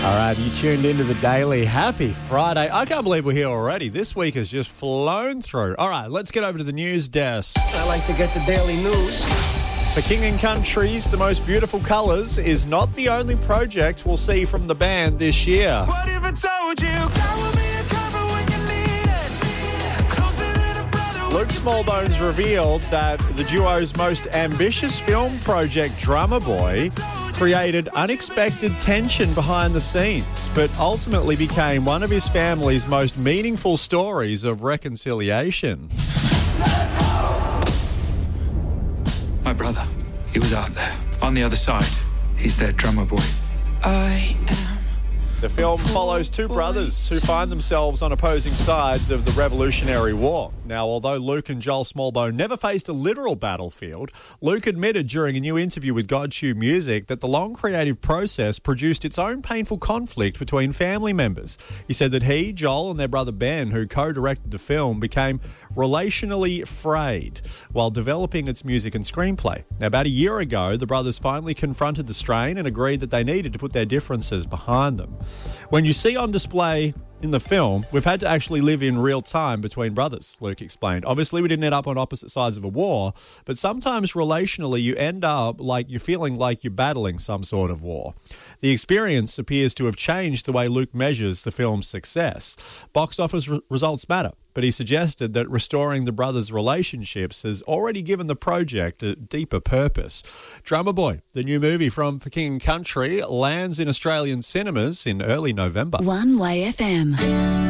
All right, you tuned into the Daily. Happy Friday. I can't believe we're here already. This week has just flown through. All right, let's get over to the news desk. I like to get the daily news. For King and Country's The Most Beautiful Colours is not the only project we'll see from the band this year. What if I told you God will be a cover when you need it? Closer than a brother. Luke Smallbones revealed that the duo's most ambitious film project, Drummer Boy, created unexpected tension behind the scenes, but ultimately became one of his family's most meaningful stories of reconciliation. My brother, he was out there, on the other side. He's their drummer boy. I am. The film follows two brothers who find themselves on opposing sides of the Revolutionary War. Now, although Luke and Joel Smallbone never faced a literal battlefield, Luke admitted during a new interview with GodTube Music that the long creative process produced its own painful conflict between family members. He said that he, Joel, and their brother Ben, who co-directed the film, became relationally frayed while developing its music and screenplay. Now, about a year ago, the brothers finally confronted the strain and agreed that they needed to put their differences behind them. When you see on display in the film, we've had to actually live in real time between brothers, Luke explained. Obviously, we didn't end up on opposite sides of a war, but sometimes relationally you end up like you're feeling like you're battling some sort of war. The experience appears to have changed the way Luke measures the film's success. Box office results matter, but he suggested that restoring the brothers' relationships has already given the project a deeper purpose. Drummer Boy, the new movie from For King and Country, lands in Australian cinemas in early November. One Way FM.